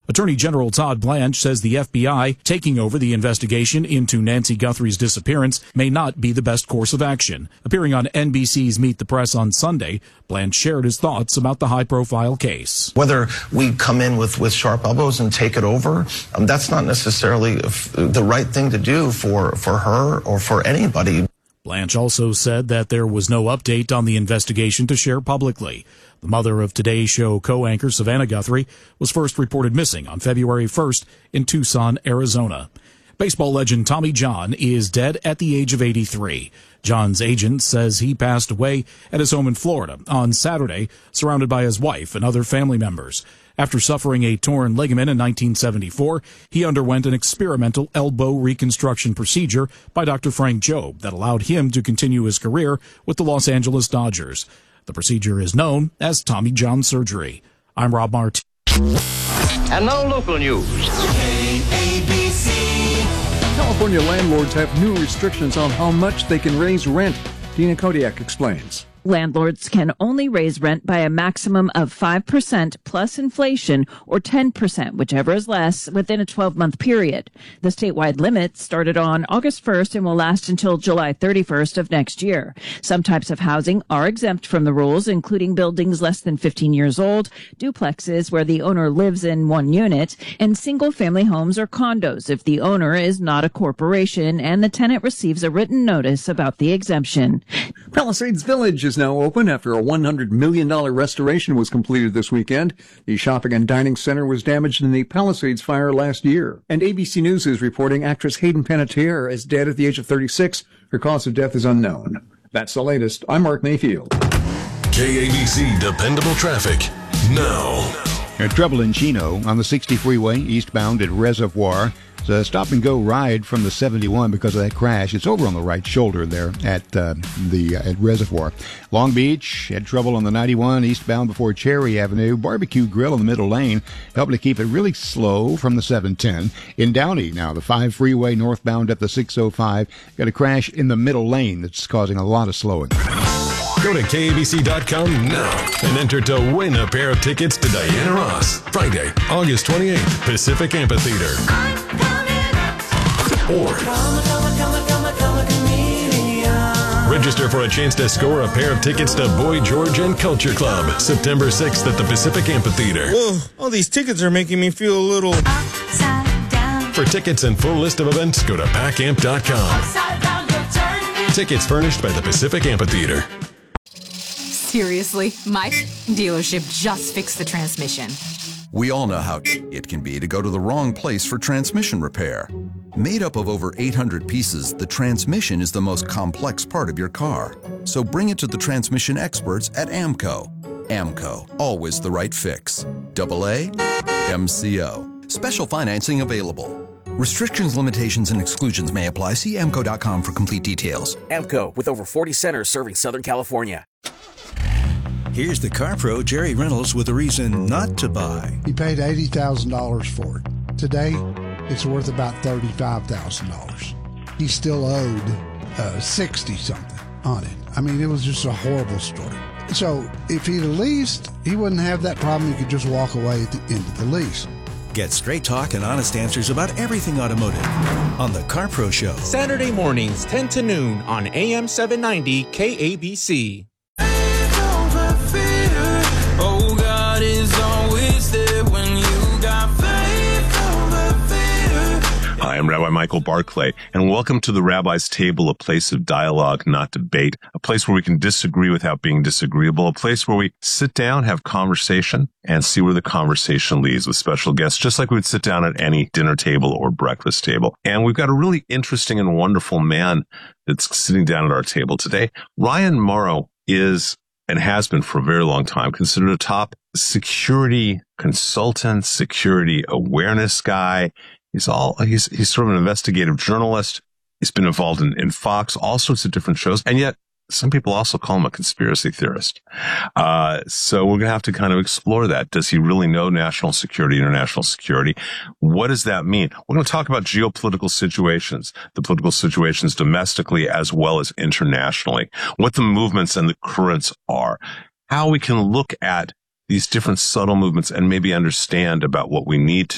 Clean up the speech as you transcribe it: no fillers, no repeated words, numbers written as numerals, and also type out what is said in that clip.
Attorney General Todd Blanche says the FBI taking over the investigation into Nancy Guthrie's disappearance may not be the best course of action. Appearing on NBC's Meet the Press on Sunday, Blanche shared his thoughts about the high-profile case. Whether we come in with sharp elbows and take it over, that's not necessarily the right thing to do for her or for anybody. Blanche also said that there was no update on the investigation to share publicly. The mother of Today Show co-anchor Savannah Guthrie was first reported missing on February 1st in Tucson, Arizona. Baseball legend Tommy John is dead at the age of 83. John's agent says he passed away at his home in Florida on Saturday, surrounded by his wife and other family members. After suffering a torn ligament in 1974, he underwent an experimental elbow reconstruction procedure by Dr. Frank Jobe that allowed him to continue his career with the Los Angeles Dodgers. The procedure is known as Tommy John surgery. I'm Rob Martin. And now local news. KABC. California landlords have new restrictions on how much they can raise rent. Dina Kodiak explains. Landlords can only raise rent by a maximum of 5% plus inflation or 10%, whichever is less, within a 12-month period. The statewide limit started on August 1st and will last until July 31st of next year. Some types of housing are exempt from the rules, including buildings less than 15 years old, duplexes where the owner lives in one unit, and single-family homes or condos if the owner is not a corporation and the tenant receives a written notice about the exemption. Palisades Village is now open after a $100 million restoration was completed this weekend. The shopping and dining center was damaged in the Palisades fire last year. And ABC News is reporting actress Hayden Panettiere is dead at the age of 36. Her cause of death is unknown. That's the latest. I'm Mark Mayfield. KABC Dependable Traffic now. Trouble in Chino on the 60 freeway eastbound at Reservoir. It's a stop-and-go ride from the 71 because of that crash. It's over on the right shoulder there at Reservoir. Long Beach had trouble on the 91 eastbound before Cherry Avenue. Barbecue Grill in the middle lane helping to keep it really slow from the 710. In Downey now, the 5 freeway northbound at the 605 got a crash in the middle lane that's causing a lot of slowing. Go to KABC.com now and enter to win a pair of tickets to Diana Ross, Friday, August 28th, Pacific Amphitheater. Or register for a chance to score a pair of tickets to Boy George and Culture Club, September 6th at the Pacific Amphitheater. Whoa, all these tickets are making me feel a little upside down. For tickets and full list of events, go to packamp.com. Tickets furnished by the Pacific Amphitheater. Seriously, my dealership just fixed the transmission. We all know how it can be to go to the wrong place for transmission repair. Made up of over 800 pieces, the transmission is the most complex part of your car. So bring it to the transmission experts at AMCO. AMCO, always the right fix. AA MCO. Special financing available. Restrictions, limitations, and exclusions may apply. See AMCO.com for complete details. AMCO, with over 40 centers serving Southern California. Here's the car pro, Jerry Reynolds, with a reason not to buy. He paid $80,000 for it. Today, it's worth about $35,000. He still owed 60-something on it. I mean, it was just a horrible story. So if he'd leased, he wouldn't have that problem. He could just walk away at the end of the lease. Get straight talk and honest answers about everything automotive on The Car Pro Show. Saturday mornings, 10 to noon on AM 790 KABC. Oh, God is always there when you got faith over fear. Hi, I'm Rabbi Michael Barclay, and welcome to the Rabbi's Table, a place of dialogue, not debate, a place where we can disagree without being disagreeable, a place where we sit down, have conversation, and see where the conversation leads with special guests, just like we would sit down at any dinner table or breakfast table. And we've got a really interesting and wonderful man that's sitting down at our table today. Ryan Mauro is and has been for a very long time considered a top security consultant, security awareness guy. He's sort of an investigative journalist. He's been involved in Fox, all sorts of different shows. And yet some people also call him a conspiracy theorist. So we're going to have to kind of explore that. Does he really know national security, international security? What does that mean? We're going to talk about geopolitical situations, the political situations domestically as well as internationally, what the movements and the currents are, how we can look at these different subtle movements and maybe understand about what we need to